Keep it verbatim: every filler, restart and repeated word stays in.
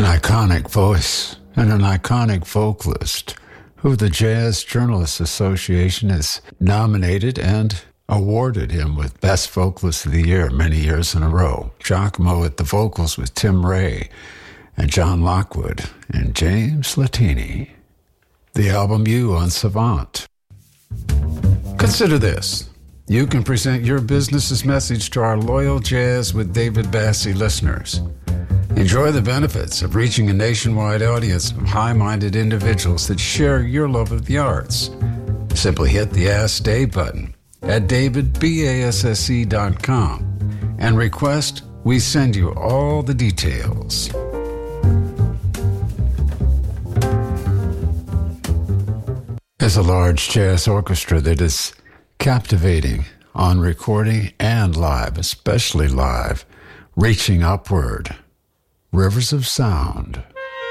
An iconic voice and an iconic vocalist who the Jazz Journalists Association has nominated and awarded him with Best Vocalist of the Year many years in a row. Giacomo at the vocals with Tim Ray and John Lockwood and James Latini. The album You on Savant. Consider this. You can present your business's message to our loyal Jazz with David Bassie listeners. Enjoy the benefits of reaching a nationwide audience of high-minded individuals that share your love of the arts. Simply hit the Ask Dave button at david basse dot com and request we send you all the details. As a large jazz orchestra that is captivating on recording and live, especially live, reaching upward, Rivers of Sound.